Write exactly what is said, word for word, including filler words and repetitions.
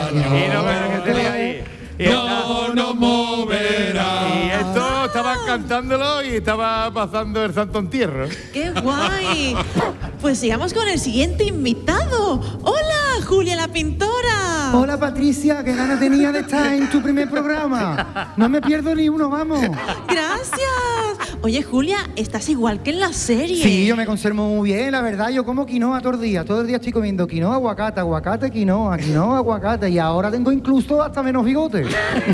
Y no ven que tenía ahí. Y no nos moverá. Y esto estaba cantándolo y estaba pasando el santo entierro. ¡Qué guay! Pues sigamos con el siguiente invitado. ¡Hola, Julia la pintora! Hola Patricia, qué ganas tenía de estar en tu primer programa. No me pierdo ni uno, vamos. ¡Gracias! Oye, Julia, estás igual que en la serie. Sí, yo me conservo muy bien, la verdad. Yo como quinoa todo el día. Todo el día estoy comiendo quinoa, aguacate, aguacate, quinoa, quinoa, aguacate. Y ahora tengo incluso hasta menos bigote.